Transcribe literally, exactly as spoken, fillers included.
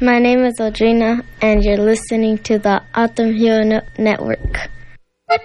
My name is Audrina, and you're listening to the Autumn Hero Network.